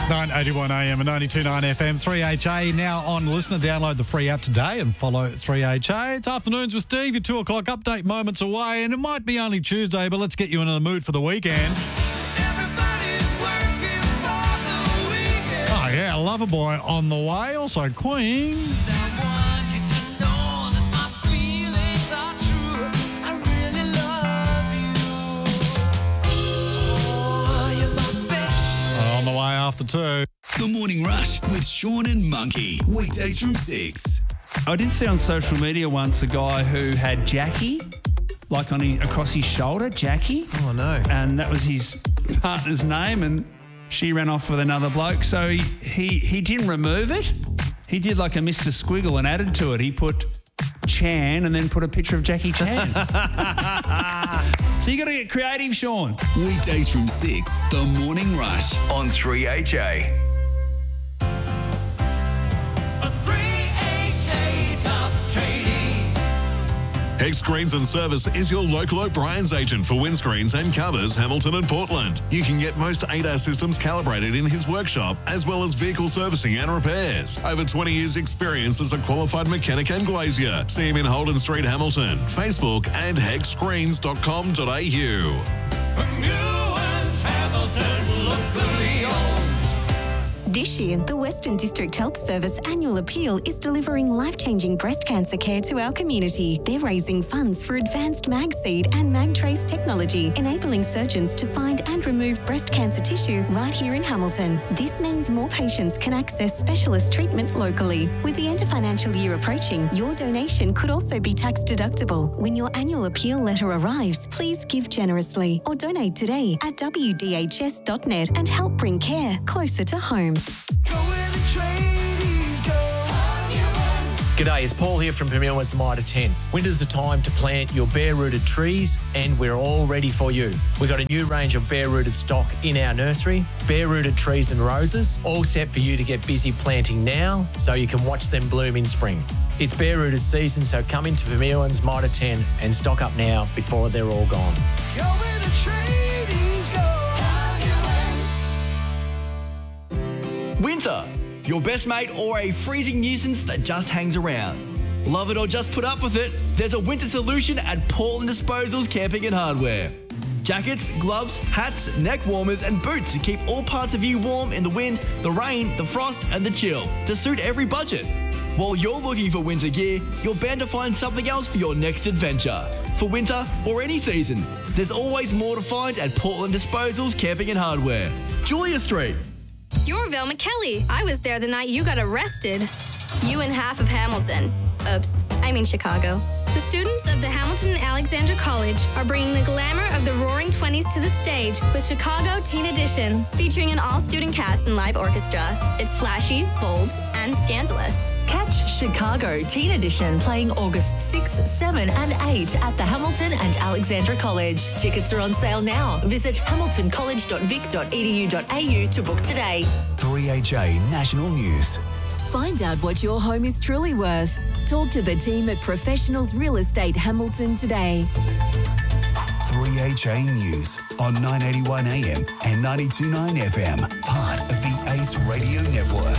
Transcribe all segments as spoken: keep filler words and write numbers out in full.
nine eighty-one A M and ninety-two point nine F M, three H A now on Listener. Download the free app today and follow three H A. It's Afternoons with Steve, your two o'clock update moments away, and it might be only Tuesday, but let's get you into the mood for the weekend. Everybody's working for the weekend. Oh, yeah, Loverboy on the way. Also, Queen. I want you to know that my feelings are true. I really love you. Oh, you're my best. On the way after two. The Morning Rush with Sean and Monkey. Weekdays from six. I did see on social media once a guy who had Jackie, like on his, across his shoulder, Jackie. Oh, no. And that was his partner's name, and she ran off with another bloke. So he, he, he didn't remove it. He did like a Mister Squiggle and added to it. He put Chan and then put a picture of Jackie Chan. So you got to get creative, Sean. Weekdays from six. The Morning Rush on three H A. A three H A top trading. Hex Screens and Service is your local O'Brien's agent for windscreens and covers, Hamilton and Portland. You can get most A D A S systems calibrated in his workshop, as well as vehicle servicing and repairs. Over twenty years experience as a qualified mechanic and glazier. See him in Holden Street, Hamilton. Facebook and hex screens dot com dot a u. Newlands, Hamilton, locally owned. This year, the Western District Health Service annual appeal is delivering life-changing breast cancer care to our community. They're raising funds for advanced MagSeed and MagTrace technology, enabling surgeons to find and remove breast cancer tissue right here in Hamilton. This means more patients can access specialist treatment locally. With the end of financial year approaching, your donation could also be tax deductible. When your annual appeal letter arrives, please give generously or donate today at w d h s dot net and help bring care closer to home. Go where the tradies go. G'day, it's Paul here from Pemulwuns Mitre ten. Winter's the time to plant your bare-rooted trees, and we're all ready for you. We've got a new range of bare-rooted stock in our nursery, bare-rooted trees and roses, all set for you to get busy planting now so you can watch them bloom in spring. It's bare-rooted season, so come into Pemulwuns Mitre ten and stock up now before they're all gone. Go where the tradies go. Winter, your best mate or a freezing nuisance that just hangs around. Love it or just put up with it, there's a winter solution at Portland Disposals Camping and Hardware. Jackets, gloves, hats, neck warmers and boots to keep all parts of you warm in the wind, the rain, the frost and the chill to suit every budget. While you're looking for winter gear, you're bound to find something else for your next adventure. For winter or any season, there's always more to find at Portland Disposals Camping and Hardware. Julia Street. You're Val McKelly. I was there the night you got arrested. You and half of Hamilton. Oops, I mean Chicago. The students of the Hamilton and Alexandra College are bringing the glamour of the Roaring Twenties to the stage with Chicago Teen Edition, featuring an all-student cast and live orchestra. It's flashy, bold, and scandalous. Catch Chicago Teen Edition playing August sixth, seventh and eighth at the Hamilton and Alexandra College. Tickets are on sale now. Visit hamilton college dot vic dot e d u dot a u to book today. three H A National News. Find out what your home is truly worth. Talk to the team at Professionals Real Estate Hamilton today. three H A News on nine eighty-one A M and ninety-two point nine F M. Part of the Ace Radio Network.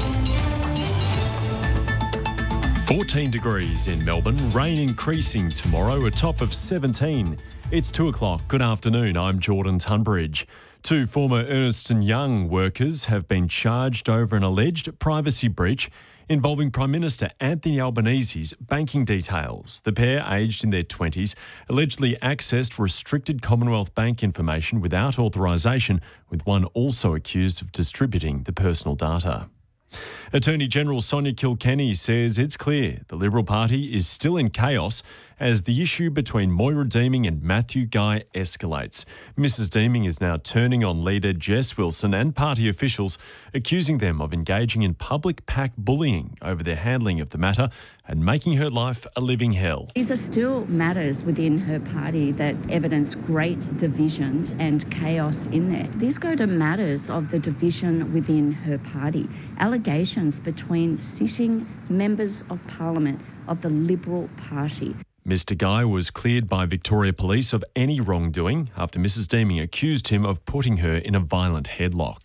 fourteen degrees in Melbourne, rain increasing tomorrow, a top of seventeen. It's two o'clock. Good afternoon, I'm Jordan Tunbridge. Two former Ernst and Young workers have been charged over an alleged privacy breach involving Prime Minister Anthony Albanese's banking details. The pair, aged in their twenties, allegedly accessed restricted Commonwealth Bank information without authorisation, with one also accused of distributing the personal data. Attorney General Sonia Kilkenny says it's clear the Liberal Party is still in chaos as the issue between Moira Deeming and Matthew Guy escalates. Missus Deeming is now turning on leader Jess Wilson and party officials, accusing them of engaging in public pack bullying over their handling of the matter and making her life a living hell. These are still matters within her party that evidence great division and chaos in there. These go to matters of the division within her party. Allegations between sitting members of Parliament of the Liberal Party. Mister Guy was cleared by Victoria Police of any wrongdoing after Missus Deeming accused him of putting her in a violent headlock.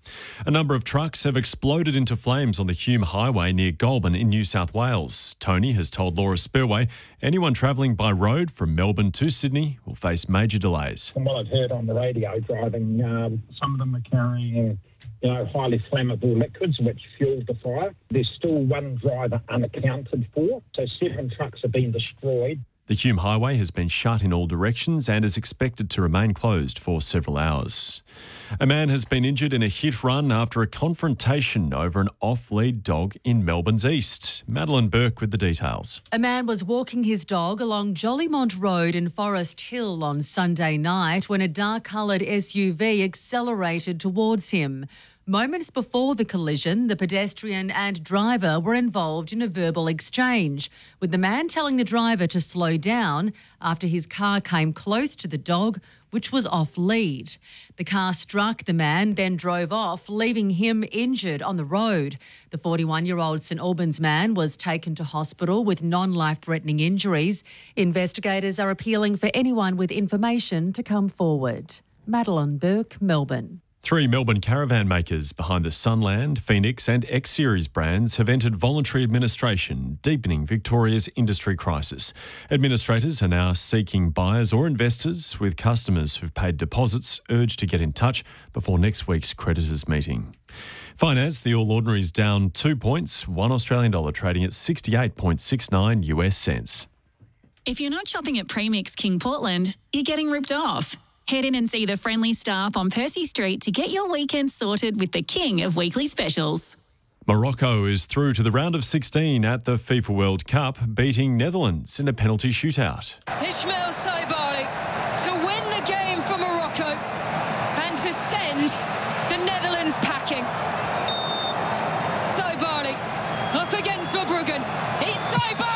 A number of trucks have exploded into flames on the Hume Highway near Goulburn in New South Wales. Tony has told Laura Spurway anyone travelling by road from Melbourne to Sydney will face major delays. From what I've heard on the radio driving, um, some of them are carrying you know, highly flammable liquids which fueled the fire. There's still one driver unaccounted for, so seven trucks have been destroyed. The Hume Highway has been shut in all directions and is expected to remain closed for several hours. A man has been injured in a hit run after a confrontation over an off-lead dog in Melbourne's east. Madeline Burke with the details. A man was walking his dog along Jollymont Road in Forest Hill on Sunday night when a dark-coloured S U V accelerated towards him. Moments before the collision, the pedestrian and driver were involved in a verbal exchange, with the man telling the driver to slow down after his car came close to the dog, which was off-lead. The car struck the man, then drove off, leaving him injured on the road. The forty-one-year-old St Albans man was taken to hospital with non-life-threatening injuries. Investigators are appealing for anyone with information to come forward. Madeline Burke, Melbourne. Three Melbourne caravan makers behind the Sunland, Phoenix and X-Series brands have entered voluntary administration, deepening Victoria's industry crisis. Administrators are now seeking buyers or investors, with customers who've paid deposits urged to get in touch before next week's creditors' meeting. Finance, the All Ordinary's down two points, one Australian dollar trading at sixty-eight point six nine US cents. If you're not shopping at Premix King Portland, you're getting ripped off. Head in and see the friendly staff on Percy Street to get your weekend sorted with the king of weekly specials. Morocco is through to the round of sixteen at the FIFA World Cup, beating Netherlands in a penalty shootout. Ismail Saibari to win the game for Morocco and to send the Netherlands packing. Saibari up against Verbruggen. It's Saibari!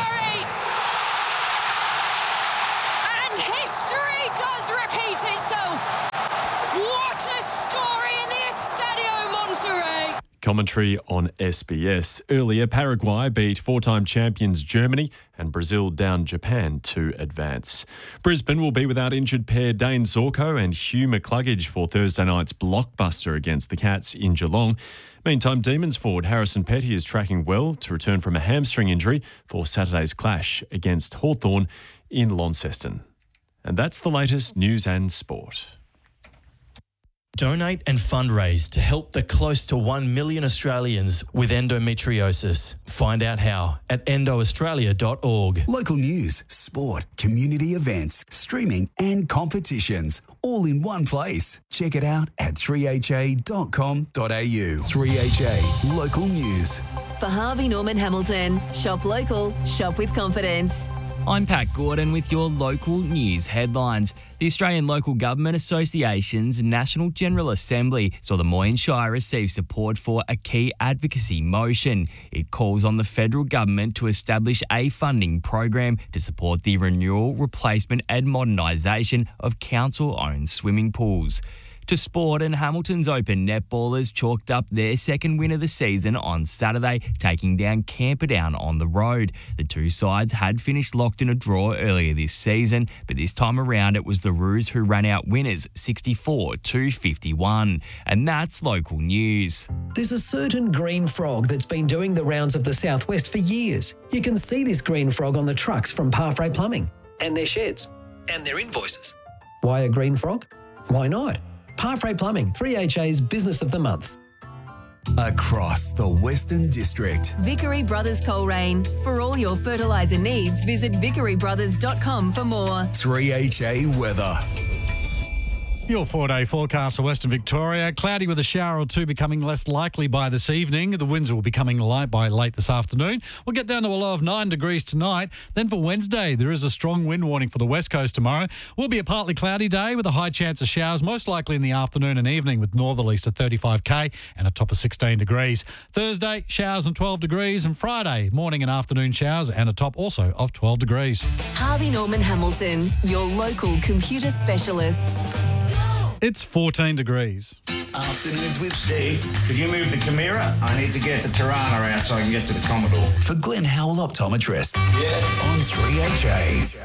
And history does repeat itself. What a story in the Estadio Monterrey. Commentary on S B S. Earlier, Paraguay beat four-time champions Germany and Brazil down Japan to advance. Brisbane will be without injured pair Dane Zorko and Hugh McCluggage for Thursday night's blockbuster against the Cats in Geelong. Meantime, Demons forward Harrison Petty is tracking well to return from a hamstring injury for Saturday's clash against Hawthorn in Launceston. And that's the latest news and sport. Donate and fundraise to help the close to one million Australians with endometriosis. Find out how at endo australia dot org. Local news, sport, community events, streaming and competitions, all in one place. Check it out at three h a dot com dot a u. three H A Local News. For Harvey Norman Hamilton, shop local, shop with confidence. I'm Pat Gordon with your local news headlines. The Australian Local Government Association's National General Assembly saw the Moyne Shire receive support for a key advocacy motion. It calls on the federal government to establish a funding program to support the renewal, replacement and modernisation of council-owned swimming pools. To sport, and Hamilton's Open netballers chalked up their second win of the season on Saturday, taking down Camperdown on the road. The two sides had finished locked in a draw earlier this season, but this time around it was the Roos who ran out winners sixty-four to fifty-one. And that's local news. There's a certain green frog that's been doing the rounds of the southwest for years. You can see this green frog on the trucks from Parfrey Plumbing and their sheds and their invoices. Why a green frog? Why not? Parfrey Plumbing, three H A's Business of the Month. Across the Western District. Vickery Brothers Coleraine. For all your fertiliser needs, visit vickery brothers dot com for more. three H A Weather. Your four-day forecast for Western Victoria. Cloudy with a shower or two becoming less likely by this evening. The winds will be becoming light by late this afternoon. We'll get down to a low of nine degrees tonight. Then for Wednesday, there is a strong wind warning for the west coast tomorrow. Will be a partly cloudy day with a high chance of showers, most likely in the afternoon and evening, with northerlies to thirty-five k and a top of sixteen degrees. Thursday, showers and twelve degrees. And Friday, morning and afternoon showers and a top also of twelve degrees. Harvey Norman Hamilton, your local computer specialists. It's fourteen degrees. Afternoons with Steve. Could you move the Chimera? I need to get the Tirana out so I can get to the Commodore. For Glenn Howell Optometrist. Yeah. On three H A.